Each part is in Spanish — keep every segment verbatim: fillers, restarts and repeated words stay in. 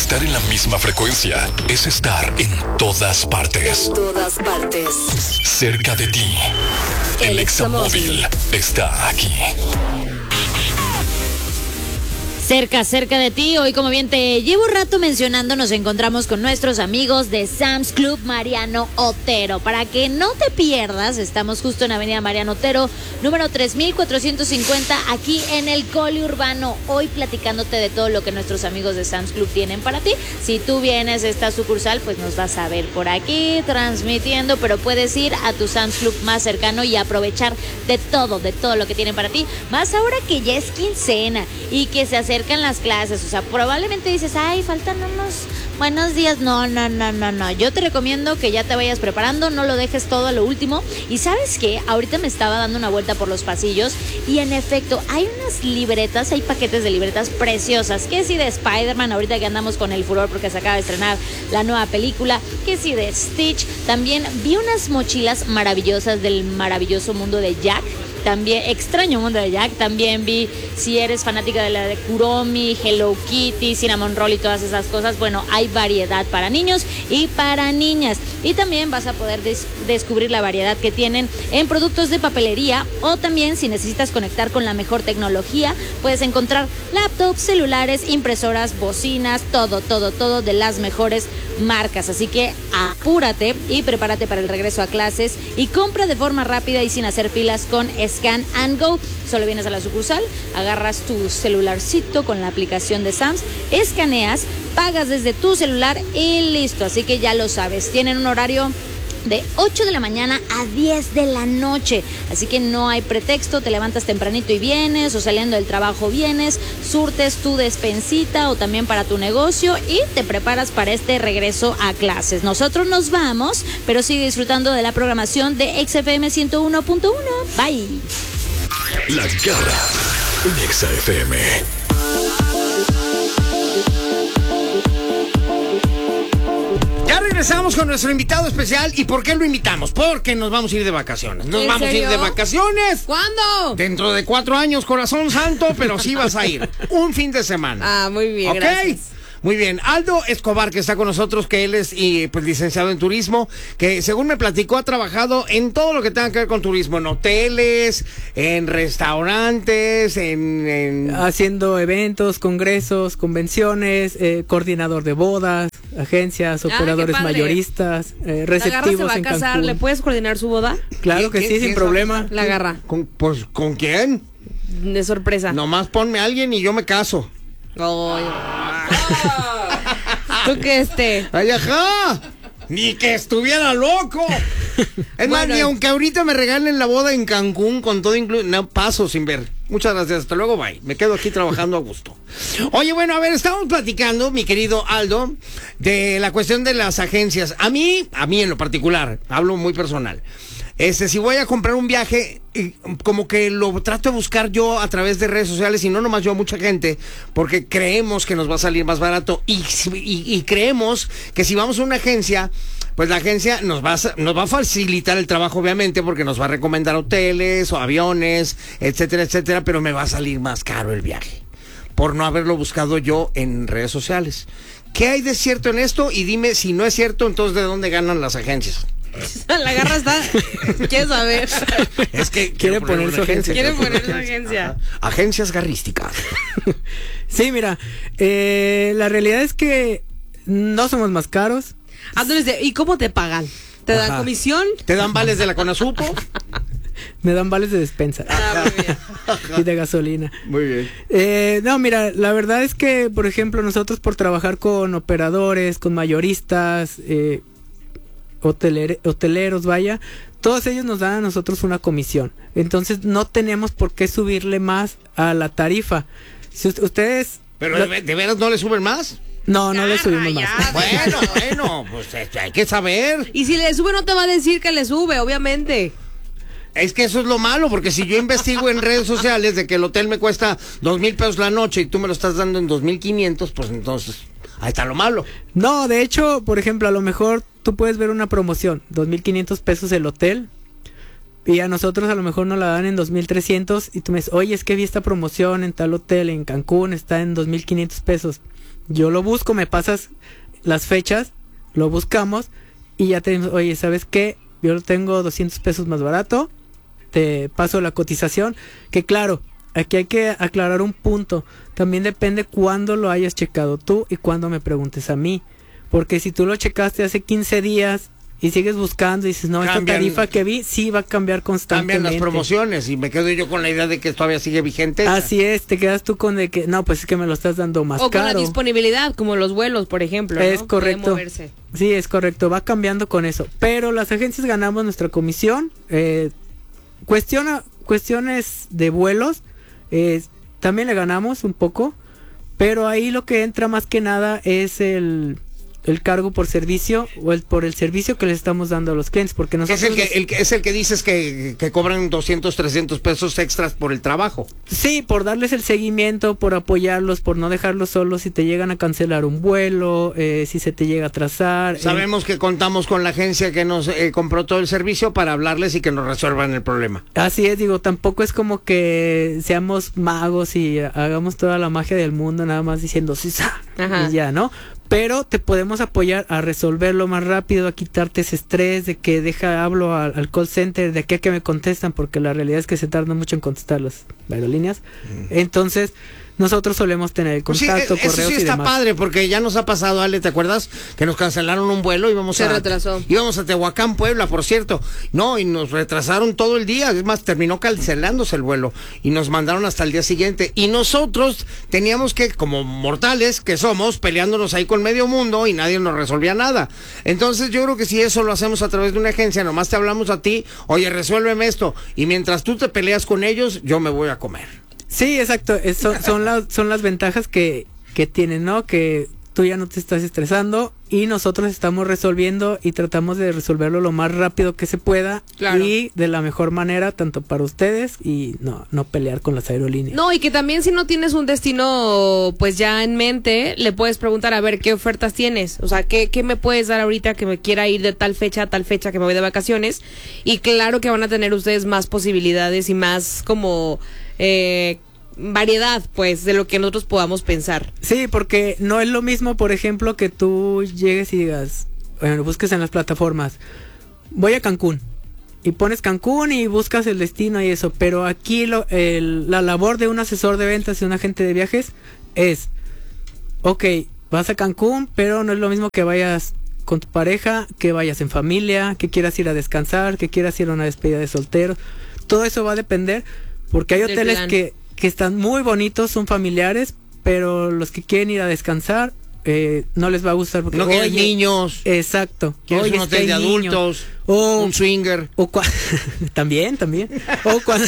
Estar en la misma frecuencia es estar en todas partes. En todas partes. Cerca de ti. El Examóvil está aquí. Cerca, cerca de ti. Hoy, como bien te llevo rato mencionando, nos encontramos con nuestros amigos de Sam's Club Mariano Otero. Para que no te pierdas, estamos justo en Avenida Mariano Otero, número tres mil cuatrocientos cincuenta, aquí en el Coli Urbano. Hoy platicándote de todo lo que nuestros amigos de Sam's Club tienen para ti. Si tú vienes a esta sucursal, pues nos vas a ver por aquí transmitiendo, pero puedes ir a tu Sam's Club más cercano y aprovechar de todo, de todo lo que tienen para ti. Más ahora que ya es quincena y que se acerca en las clases, o sea, probablemente dices, ay, faltan unos buenos días. No, no, no, no, no. Yo te recomiendo que ya te vayas preparando, no lo dejes todo a lo último. Y ¿sabes qué? Ahorita me estaba dando una vuelta por los pasillos y en efecto hay unas libretas, hay paquetes de libretas preciosas. Que si de Spider-Man, ahorita que andamos con el furor porque se acaba de estrenar la nueva película. Que si de Stitch. También vi unas mochilas maravillosas del maravilloso mundo de Jack. También, extraño mundo de Jack. También vi, si eres fanática de la de Kuromi, Hello Kitty, Cinnamon Roll y todas esas cosas, bueno, hay variedad para niños y para niñas. Y también vas a poder des- descubrir la variedad que tienen en productos de papelería, o también si necesitas conectar con la mejor tecnología, puedes encontrar laptops, celulares, impresoras, bocinas, todo, todo, todo de las mejores marcas. Así que apúrate y prepárate para el regreso a clases y compra de forma rápida y sin hacer filas con Scan and Go. Solo vienes a la sucursal, agarras tu celularcito con la aplicación de Sam's, escaneas, pagas desde tu celular y listo. Así que ya lo sabes, tienen un horario de ocho de la mañana a diez de la noche, así que no hay pretexto. Te levantas tempranito y vienes, o saliendo del trabajo vienes, surtes tu despensita o también para tu negocio y te preparas para este regreso a clases. Nosotros nos vamos, pero sigue disfrutando de la programación de X F M ciento uno punto uno. Bye. La Garra en Exa F M. Ya regresamos con nuestro invitado especial. ¿Y por qué lo invitamos? Porque nos vamos a ir de vacaciones. Nos ¿En vamos serio? a ir de vacaciones. ¿Cuándo? Dentro de cuatro años, corazón santo, pero sí vas a ir. Un fin de semana. Ah, muy bien, ¿Ok? gracias. Muy bien. Aldo Escobar, que está con nosotros, que él es y, pues, licenciado en turismo, que según me platicó ha trabajado en todo lo que tenga que ver con turismo, en hoteles, en restaurantes, en... en... Haciendo eventos, congresos, convenciones, eh, coordinador de bodas, agencias, operadores qué padre. mayoristas, eh, La Garra se receptivos va a en casar, Cancún. ¿le puedes coordinar su boda? Claro que ¿Quién- sí, quién sin sabe? problema. La Garra, ¿Con, pues, ¿con quién? de sorpresa. Nomás ponme a alguien y yo me caso. Ay. Tú que este. ¡Ay, ajá! ¡Ni que estuviera loco! Es más, Bueno, ni aunque ahorita me regalen la boda en Cancún con todo incluido, no paso sin ver. Muchas gracias, hasta luego, bye. Me quedo aquí trabajando a gusto. Oye, bueno, a ver, estamos platicando, mi querido Aldo, de la cuestión de las agencias. A mí, a mí en lo particular, hablo muy personal. Este, si voy a comprar un viaje, y como que lo trato de buscar yo a través de redes sociales y no nomás yo, a mucha gente, porque creemos que nos va a salir más barato y, y, y creemos que si vamos a una agencia, pues la agencia nos va, a, nos va a facilitar el trabajo, obviamente, porque nos va a recomendar hoteles o aviones, etcétera, etcétera, pero me va a salir más caro el viaje por no haberlo buscado yo en redes sociales. ¿Qué hay de cierto en esto? Y dime, si no es cierto, entonces ¿de dónde ganan las agencias? La Garra está. ¿Quieres saber? Es que Quiere quiero poner una su agencia. Quiere poner una agencia. Agencias garrísticas. Sí, mira, eh, la realidad es que no somos más caros. Entonces, ¿y cómo te pagan? ¿Te dan Ajá. comisión? ¿Te dan vales de la Conasupo? Me dan vales de despensa Ah, muy bien. y de gasolina. Muy bien. Eh, no, mira, la verdad es que, por ejemplo, nosotros por trabajar con operadores, con mayoristas, eh, hoteler- hoteleros, vaya, todos ellos nos dan a nosotros una comisión. Entonces no tenemos por qué subirle más a la tarifa. Si u- ustedes... ¿Pero lo- de, de veras no le suben más? No, no le subimos ya, más. Bueno, bueno, pues eh, hay que saber. Y si le sube, no te va a decir que le sube, obviamente. Es que eso es lo malo, porque si yo investigo en redes sociales de que el hotel me cuesta dos mil pesos la noche y tú me lo estás dando en dos mil quinientos, pues entonces ahí está lo malo. No, de hecho, por ejemplo, a lo mejor tú puedes ver una promoción, dos mil quinientos pesos el hotel, y a nosotros a lo mejor nos la dan en dos mil trescientos y tú me dices, oye, es que vi esta promoción en tal hotel en Cancún, está en dos mil quinientos pesos. Yo lo busco, me pasas las fechas, lo buscamos y ya te digo, oye, ¿sabes qué? Yo lo tengo doscientos pesos más barato, te paso la cotización, que claro, aquí hay que aclarar un punto, también depende cuándo lo hayas checado tú y cuándo me preguntes a mí, porque si tú lo checaste hace quince días y sigues buscando y dices, no, Cambian, esta tarifa que vi sí va a cambiar constantemente. Cambian las promociones y me quedo yo con la idea de que todavía sigue vigente. esa. Así es, te quedas tú con de que, no, pues es que me lo estás dando más O con caro. la disponibilidad, como los vuelos, por ejemplo. ¿no? Es Puede correcto. moverse. Sí, es correcto, va cambiando con eso. Pero las agencias ganamos nuestra comisión. Eh, cuestiona, cuestiones de vuelos, eh, también le ganamos un poco. Pero ahí lo que entra más que nada es el, el cargo por servicio o el por el servicio que le estamos dando a los clientes. Porque Que nosotros... es el que, el que- es el que dices que, que cobran doscientos, trescientos pesos extras por el trabajo. Sí, por darles el seguimiento, por apoyarlos, por no dejarlos solos si te llegan a cancelar un vuelo, eh, si se te llega a atrasar. eh, Sabemos que contamos con la agencia que nos eh, compró todo el servicio para hablarles y que nos resuelvan el problema. Así es, digo, tampoco es como que seamos magos y hagamos toda la magia del mundo nada más diciendo sí, sa, Ajá. y ya, ¿no? Pero te podemos apoyar a resolverlo más rápido, a quitarte ese estrés de que deja, hablo al, al call center, de que a que me contestan, porque la realidad es que se tarda mucho en contestar las aerolíneas. Entonces, nosotros solemos tener Pues sí, contacto, eh, eso correos sí y está demás. padre, porque ya nos ha pasado, Ale, ¿te acuerdas? Que nos cancelaron un vuelo y íbamos Se a... retrasó. Íbamos a Tehuacán, Puebla, por cierto. No, y nos retrasaron todo el día. Es más, terminó cancelándose el vuelo. Y nos mandaron hasta el día siguiente. Y nosotros teníamos que, como mortales que somos, peleándonos ahí con medio mundo y nadie nos resolvía nada. Entonces yo creo que si eso lo hacemos a través de una agencia, nomás te hablamos a ti, oye, resuélveme esto. Y mientras tú te peleas con ellos, yo me voy a comer. Sí, exacto. Es- son, son las son las ventajas que, que tienen, ¿no? Que tú ya no te estás estresando y nosotros estamos resolviendo y tratamos de resolverlo lo más rápido que se pueda Claro. y de la mejor manera tanto para ustedes y no no pelear con las aerolíneas. No, y que también si no tienes un destino pues ya en mente, le puedes preguntar a ver qué ofertas tienes, o sea, qué, qué me puedes dar ahorita que me quiera ir de tal fecha a tal fecha que me voy de vacaciones, y claro que van a tener ustedes más posibilidades y más como eh, variedad pues de lo que nosotros podamos pensar. Sí, porque no es lo mismo, por ejemplo, que tú llegues y digas, bueno, busques en las plataformas, voy a Cancún. Y pones Cancún y buscas el destino y eso. Pero aquí lo, el, la labor de un asesor de ventas y un agente de viajes es, ok, vas a Cancún, pero no es lo mismo que vayas con tu pareja, que vayas en familia, que quieras ir a descansar, que quieras ir a una despedida de soltero. Todo eso va a depender, porque hay Del hoteles plan. que, que están muy bonitos, son familiares, pero los que quieren ir a descansar eh, no les va a gustar porque No quieres oye, niños, exacto, quieres oye, un es que hotel de hay niños. adultos, o un swinger. o cua- también también o cuando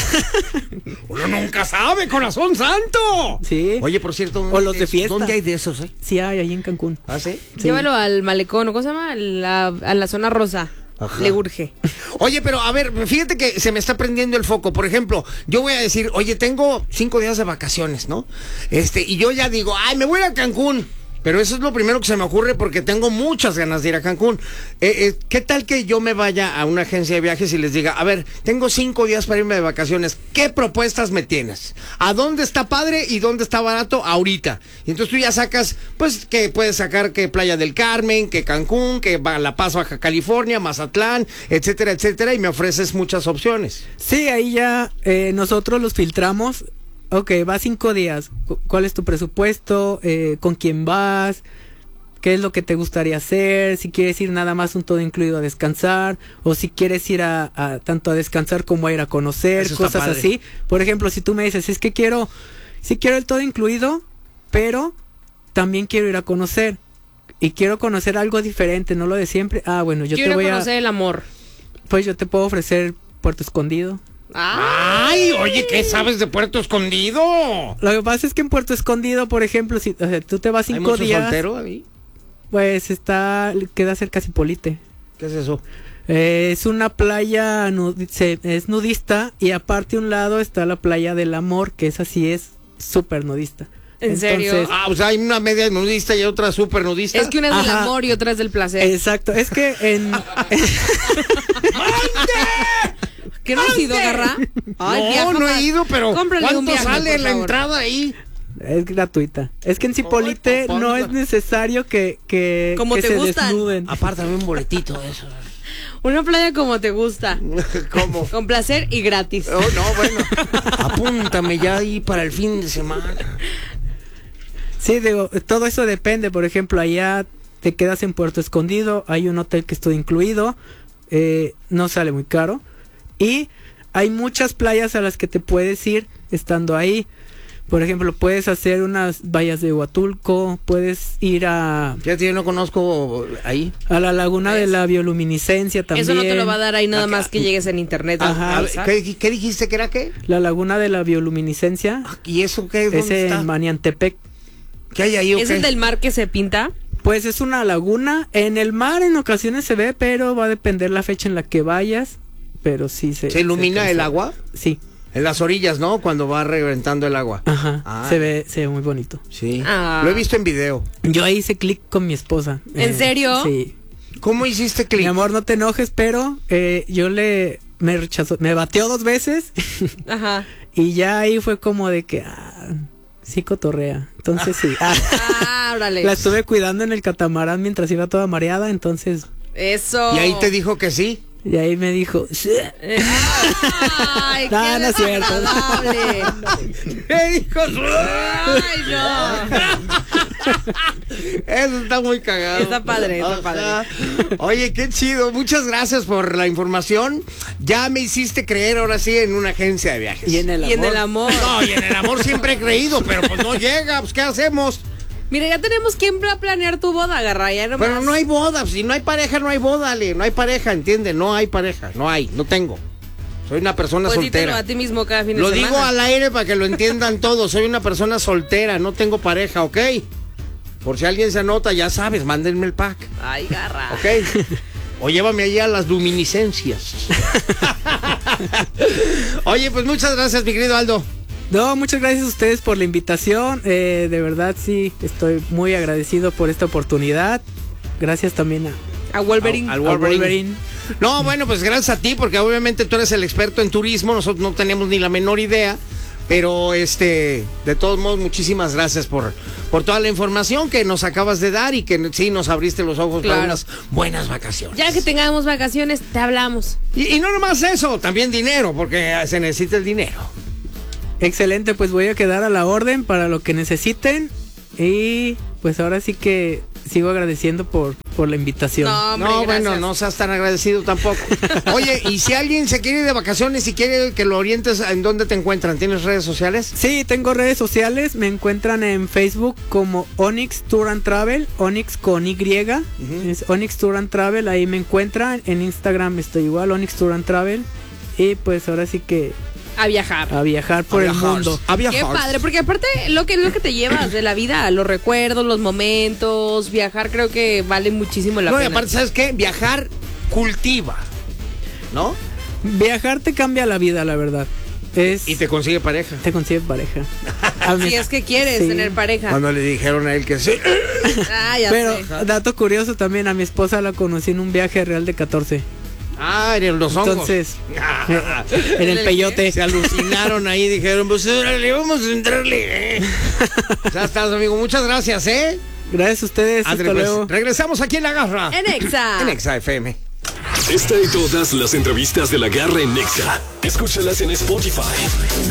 Uno nunca sabe, corazón santo. Sí. Oye, por cierto, O los de esos? fiesta. ¿Dónde hay de esos, eh? sí hay ahí en Cancún. ¿Ah, sí? Sí. Llévalo al malecón, ¿o cómo se llama? La- a la zona rosa. Ajá. Le urge. Oye, pero a ver, fíjate que se me está prendiendo el foco. Por ejemplo, yo voy a decir, oye, tengo cinco días de vacaciones, ¿no? Este, y yo ya digo, ay, me voy a Cancún. Pero eso es lo primero que se me ocurre porque tengo muchas ganas de ir a Cancún. Eh, eh, ¿Qué tal que yo me vaya a una agencia de viajes y les diga, a ver, tengo cinco días para irme de vacaciones, ¿qué propuestas me tienes? ¿A dónde está padre y dónde está barato ahorita? Y entonces tú ya sacas, pues, que puedes sacar que Playa del Carmen, que Cancún, que va- La Paz, Baja California, Mazatlán, etcétera, etcétera, y me ofreces muchas opciones. Sí, ahí ya eh, nosotros los filtramos. Ok, vas cinco días. Cu- ¿Cuál es tu presupuesto? Eh, ¿Con quién vas? ¿Qué es lo que te gustaría hacer? Si quieres ir nada más un todo incluido a descansar. O si quieres ir a, a tanto a descansar como a ir a conocer. Eso está Cosas padre. así. Por ejemplo, si tú me dices, es que quiero, sí quiero el todo incluido, pero también quiero ir a conocer. Y quiero conocer algo diferente, no lo de siempre. Ah, bueno, yo Quiero te voy conocer a... el amor. Pues yo te puedo ofrecer Puerto Escondido. Ah, ¡Ay, oye, ¿qué sabes de Puerto Escondido? Lo que pasa es que en Puerto Escondido, por ejemplo, si o sea, tú te vas ¿Hay cinco mucho días, soltero ahí? pues está, queda cerca Cipolite. ¿Qué es eso? Eh, es una playa, nudi- se- es nudista y aparte a un lado está la playa del amor, que esa sí es súper nudista. ¿En serio? Ah, o sea, hay una media nudista y otra súper nudista. es que una es del Ajá. amor y otra es del placer. Exacto, es que en... ¿Qué no has ido, Garra? Ay, no, viaja no más. he ido, pero Cómprale un ¿cuánto viaje, sale por la favor. entrada ahí? Es gratuita. Es que en Cipolite Ay, no papá. es necesario que, que, Como que te se gustan. desnuden. Apártame un boletito de eso. Una playa como te gusta. ¿Cómo? Con placer y gratis. Oh, no, bueno. Apúntame ya ahí para el fin de semana. Sí, digo, todo eso depende. Por ejemplo, allá te quedas en Puerto Escondido, hay un hotel que está incluido, eh, no sale muy caro. Y hay muchas playas a las que te puedes ir estando ahí. Por ejemplo, puedes hacer unas vallas de Huatulco, puedes ir a, Fíjate, yo no conozco ahí. a la laguna de la bioluminiscencia también. Eso no te lo va a dar ahí nada Acá. más que llegues en internet. Ajá. A ver, ¿qué, qué dijiste que era qué? La laguna de la bioluminiscencia, ¿Y eso qué? ¿Dónde ese está? en Maniantepec. ¿Qué hay ahí o ¿Es qué? el del mar que se pinta? Pues es una laguna, en el mar en ocasiones se ve, pero va a depender la fecha en la que vayas, pero sí se... ¿Se ilumina se el alcanza. agua? Sí, En las orillas, ¿no? Cuando va reventando el agua. ajá, Ah. se ve, se ve muy bonito. Sí. Ah. Lo he visto en video. Yo ahí hice clic con mi esposa. ¿En serio? Sí. ¿Cómo hiciste clic? Mi amor, no te enojes, pero eh, yo le... Me rechazó, me bateó dos veces Ajá. y ya ahí fue como de que... Ah, sí cotorrea. Entonces sí. Ah, Ah, órale. la estuve cuidando en el catamarán mientras iba toda mareada, entonces... Eso. Y ahí te dijo que sí. Y ahí me dijo... "Sí". Eh, Ay, No, qué no es cierto. desagradable. ¿Qué dijo? Ay, no. Eso está muy cagado. Está padre, está Ajá. padre. Oye, qué chido. Muchas gracias por la información. Ya me hiciste creer ahora sí en una agencia de viajes. Y en el Y en amor. el amor. No, y en el amor siempre he creído, pero pues no llega. Pues, ¿qué hacemos? Mira, ya tenemos quien va a planear tu boda, Garra. Ya nomás. Pero no hay boda. Si no hay pareja, no hay boda, Ale. No hay pareja, ¿entiendes? No hay pareja. No hay. No tengo. Soy una persona Pues dítelo soltera. a ti mismo cada fin de Lo semana. digo al aire para que lo entiendan todos. Soy una persona soltera, no tengo pareja, ¿ok? Por si alguien se anota, ya sabes, mándenme el pack, Ay, Garra. ¿ok? O llévame allá a las luminiscencias. Oye, pues muchas gracias, mi querido Aldo. No, muchas gracias a ustedes por la invitación. Eh, de verdad, sí, estoy muy agradecido por esta oportunidad. Gracias también a, A Wolverine. Al a Wolverine. Wolverine. No, bueno, pues gracias a ti, porque obviamente tú eres el experto en turismo, nosotros no tenemos ni la menor idea, pero este, de todos modos, muchísimas gracias por, por toda la información que nos acabas de dar y que sí nos abriste los ojos para Claro. unas buenas vacaciones. Ya que tengamos vacaciones, te hablamos. Y, y no nomás eso, también dinero, porque se necesita el dinero. Excelente, pues voy a quedar a la orden para lo que necesiten. Y pues ahora sí que sigo agradeciendo por, por la invitación. No, hombre, No, gracias. bueno, no seas tan agradecido tampoco. Oye, y si alguien se quiere ir de vacaciones y quiere que lo orientes, ¿en dónde te encuentran? ¿Tienes redes sociales? Sí, tengo redes sociales, me encuentran en Facebook como Onyx Tour and Travel, Onyx con Y, es Onyx Tour and Travel, ahí me encuentran, en Instagram estoy igual, Onyx Tour and Travel, y pues ahora sí que A viajar. a viajar por A el viajar. mundo. A viajar. Qué padre, porque aparte lo que lo que te llevas de la vida, los recuerdos, los momentos, viajar creo que vale muchísimo la No, y pena. aparte, ¿sabes qué? Viajar cultiva, ¿no? Viajar te cambia la vida, la verdad. Es, Y te consigue pareja. te consigue pareja. A mí- Si es que quieres Sí. tener pareja. Cuando le dijeron a él que sí. Ah, ya Pero, sé. dato curioso también, a mi esposa la conocí en un viaje real de catorce. Ah, en los hongos. Entonces, Ah, en el peyote. se alucinaron ahí, dijeron, pues órale, vamos a entrarle. eh. Ya estás, amigo. Muchas gracias, ¿eh? Gracias a ustedes, André, hasta pues, luego. regresamos aquí en La Garra. En Exa. En Exa F M. Esta y todas las entrevistas de La Garra en Nexa. Escúchalas en Spotify,